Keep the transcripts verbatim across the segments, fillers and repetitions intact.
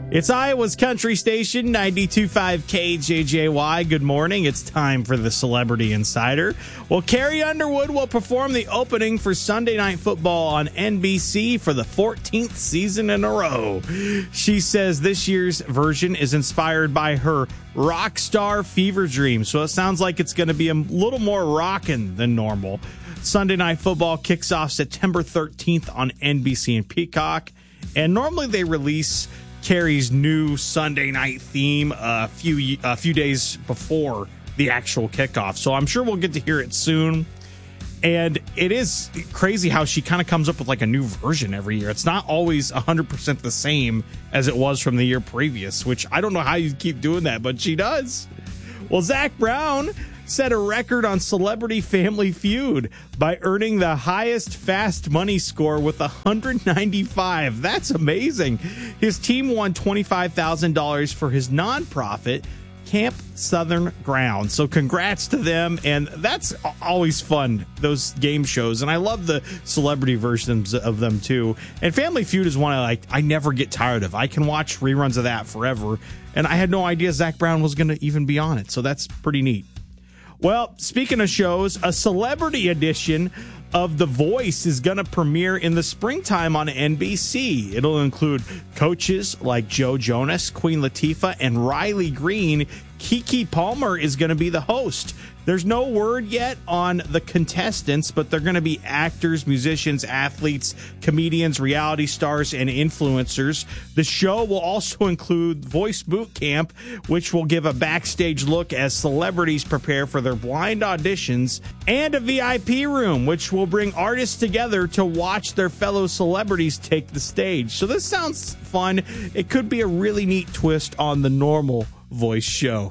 It's Iowa's country station, ninety-two point five K J J Y. Good morning. It's time for the Celebrity Insider. Well, Carrie Underwood will perform the opening for Sunday Night Football on N B C for the fourteenth season in a row. She says this year's version is inspired by her rock star fever dream, so it sounds like it's going to be a little more rockin' than normal. Sunday Night Football kicks off September thirteenth on N B C and Peacock, and normally they release Carrie's new Sunday night theme a few a few days before the actual kickoff. So I'm sure we'll get to hear it soon. And it is crazy how she kind of comes up with like a new version every year. It's not always one hundred percent the same as it was from the year previous, which I don't know how you keep doing that, but she does. Well, Zac Brown set a record on Celebrity Family Feud by earning the highest fast money score with one hundred ninety-five. That's amazing. His team won twenty-five thousand dollars for his nonprofit, Camp Southern Ground. So congrats to them. And that's always fun, those game shows. And I love the celebrity versions of them too. And Family Feud is one I like. I never get tired of. I can watch reruns of that forever. And I had no idea Zac Brown was going to even be on it. So that's pretty neat. Well, speaking of shows, a celebrity edition of The Voice is going to premiere in the springtime on N B C. It'll include coaches like Joe Jonas, Queen Latifah, and Riley Green. Keke Palmer is going to be the host. There's no word yet on the contestants, but they're going to be actors, musicians, athletes, comedians, reality stars, and influencers. The show will also include Voice Boot Camp, which will give a backstage look as celebrities prepare for their blind auditions, and a V I P room, which will bring artists together to watch their fellow celebrities take the stage. So this sounds fun. It could be a really neat twist on the normal Voice show.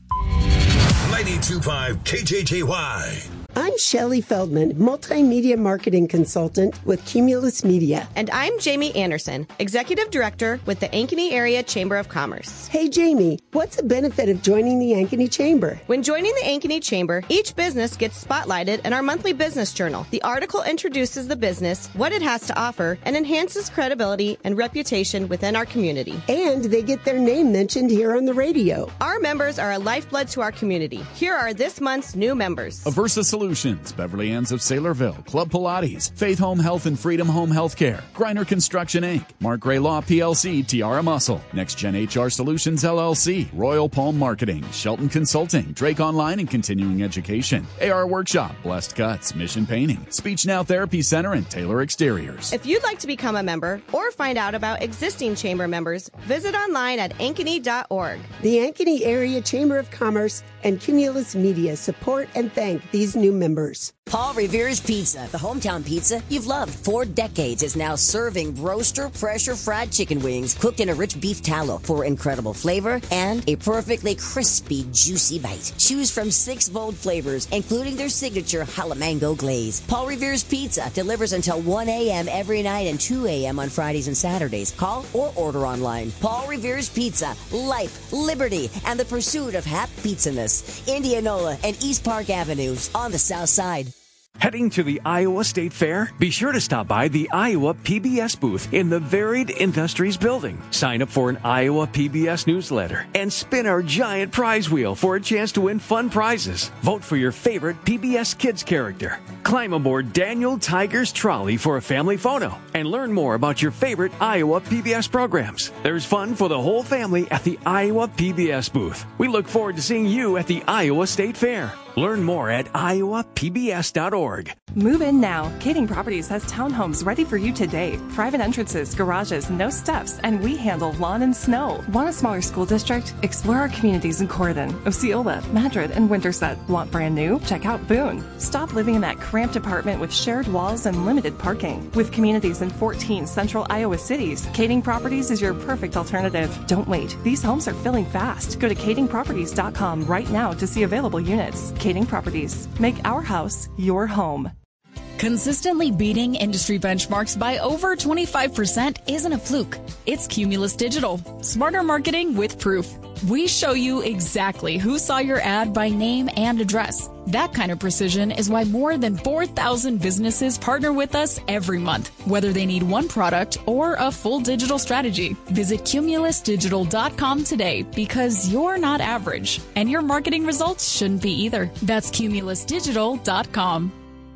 ninety-two point five K J J Y. I'm Shelley Feldman, multimedia marketing consultant with Cumulus Media. And I'm Jamie Anderson, executive director with the Ankeny Area Chamber of Commerce. Hey, Jamie, what's the benefit of joining the Ankeny Chamber? When joining the Ankeny Chamber, each business gets spotlighted in our monthly business journal. The article introduces the business, what it has to offer, and enhances credibility and reputation within our community. And they get their name mentioned here on the radio. Our members are a lifeblood to our community. Here are this month's new members. Aversa Solutions, Beverly Ann's of Saylorville, Club Pilates, Faith Home Health and Freedom Home Healthcare, Griner Construction Incorporated, Mark Gray Law P L C, Tiara Muscle, Next Gen H R Solutions L L C, Royal Palm Marketing, Shelton Consulting, Drake Online and Continuing Education, A R Workshop, Blessed Cuts, Mission Painting, Speech Now Therapy Center, and Taylor Exteriors. If you'd like to become a member or find out about existing chamber members, visit online at ankeny dot org. The Ankeny Area Chamber of Commerce and Cumulus Media support and thank these new members. Paul Revere's Pizza, the hometown pizza you've loved for decades, is now serving roaster pressure fried chicken wings cooked in a rich beef tallow for incredible flavor and a perfectly crispy, juicy bite. Choose from six bold flavors, including their signature jalamango glaze. Paul Revere's Pizza delivers until one a.m. every night and two a.m. on Fridays and Saturdays. Call or order online. Paul Revere's Pizza, life, liberty, and the pursuit of happy pizzaness. Indianola and East Park Avenues on the south side. Heading to the Iowa State Fair? Be sure to stop by the Iowa P B S booth in the Varied Industries building. Sign up for an Iowa P B S newsletter and spin our giant prize wheel for a chance to win fun prizes. Vote for your favorite P B S Kids character. Climb aboard Daniel Tiger's trolley for a family photo and learn more about your favorite Iowa P B S programs. There's fun for the whole family at the Iowa P B S booth. We look forward to seeing you at the Iowa State Fair. Learn more at iowa p b s dot org. Move in now. Kading Properties has townhomes ready for you today. Private entrances, garages, no steps, and we handle lawn and snow. Want a smaller school district? Explore our communities in Corydon, Osceola, Madrid, and Winterset. Want brand new? Check out Boone. Stop living in that cramped apartment with shared walls and limited parking. With communities in fourteen central Iowa cities, Kading Properties is your perfect alternative. Don't wait. These homes are filling fast. Go to kading properties dot com right now to see available units. Kading Properties. Make our house your home. Consistently beating industry benchmarks by over twenty-five percent isn't a fluke. It's Cumulus Digital. Smarter marketing with proof. We show you exactly who saw your ad by name and address. That kind of precision is why more than four thousand businesses partner with us every month, whether they need one product or a full digital strategy. Visit cumulus digital dot com today because you're not average, and your marketing results shouldn't be either. That's cumulus digital dot com.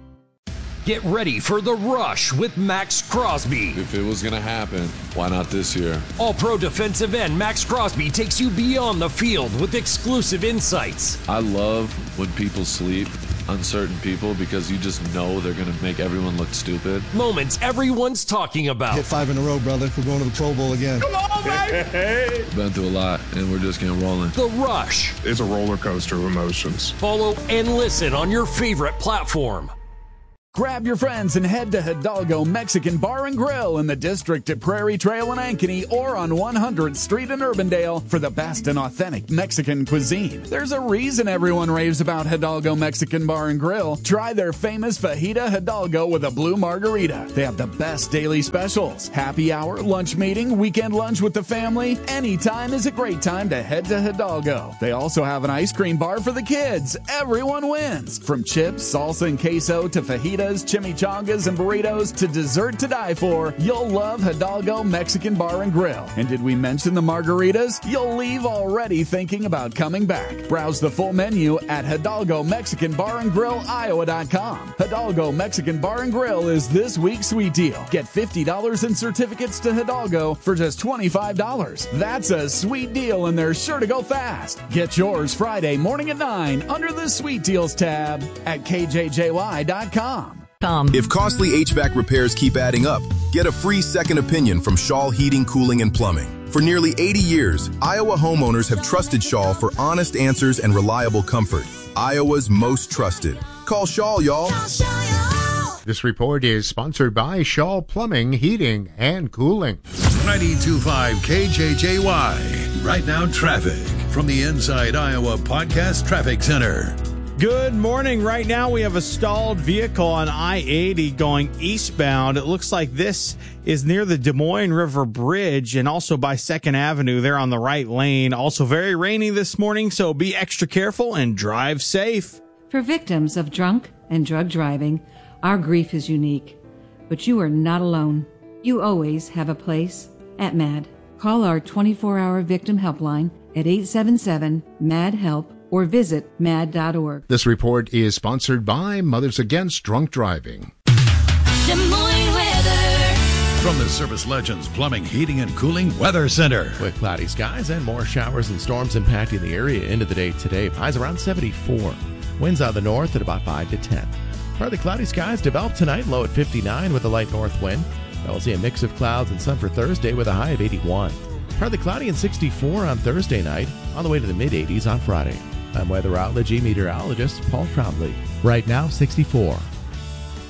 Get ready for the rush with Max Crosby. If it was going to happen, why not this year? All-pro defensive end Max Crosby takes you beyond the field with exclusive insights. I love when people sleep, uncertain people, because you just know they're going to make everyone look stupid. Moments everyone's talking about. Hit five in a row, brother. We're going to the Pro Bowl again. Come on, baby! Been through a lot, and we're just getting rolling. The Rush. It's a roller coaster of emotions. Follow and listen on your favorite platform. Grab your friends and head to Hidalgo Mexican Bar and Grill in the district at Prairie Trail in Ankeny or on one hundredth Street in Urbandale for the best and authentic Mexican cuisine. There's a reason everyone raves about Hidalgo Mexican Bar and Grill. Try their famous Fajita Hidalgo with a blue margarita. They have the best daily specials. Happy hour, lunch meeting, weekend lunch with the family. Anytime is a great time to head to Hidalgo. They also have an ice cream bar for the kids. Everyone wins. From chips, salsa, and queso to fajita, chimichangas, and burritos to dessert to die for, you'll love Hidalgo Mexican Bar and Grill. And did we mention the margaritas? You'll leave already thinking about coming back. Browse the full menu at Hidalgo Mexican Bar and Grill Iowa dot com. Hidalgo Mexican Bar and Grill is this week's sweet deal. Get fifty dollars in certificates to Hidalgo for just twenty-five dollars. That's a sweet deal, and they're sure to go fast. Get yours Friday morning at nine under the Sweet Deals tab at K J J Y dot com. If costly H V A C repairs keep adding up, get a free second opinion from Shaw Heating, Cooling, and Plumbing. For nearly eighty years, Iowa homeowners have trusted Shaw for honest answers and reliable comfort. Iowa's most trusted. Call Shaw, y'all. This report is sponsored by Shaw Plumbing, Heating, and Cooling. ninety-two point five K J J Y. Right now, traffic from the Inside Iowa Podcast Traffic Center. Good morning. Right now we have a stalled vehicle on I eighty going eastbound. It looks like this is near the Des Moines River Bridge and also by second Avenue. They're on the right lane. Also very rainy this morning, so be extra careful and drive safe. For victims of drunk and drug driving, our grief is unique. But you are not alone. You always have a place at MAD. Call our twenty-four hour victim helpline at eight seven seven, M A D, HELP or visit mad dot org. This report is sponsored by Mothers Against Drunk Driving. Des Moines weather. From the Service Legends Plumbing, Heating, and Cooling Weather Center. With cloudy skies and more showers and storms impacting the area into the day today. Highs around seventy-four. Winds out of the north at about five to ten. Partly cloudy skies develop tonight, low at fifty-nine with a light north wind. We'll see a mix of clouds and sun for Thursday with a high of eighty-one. Partly cloudy and sixty-four on Thursday night, on the way to the mid-eighties on Friday. I'm weatherology meteorologist Paul Trombley. Right now, sixty-four.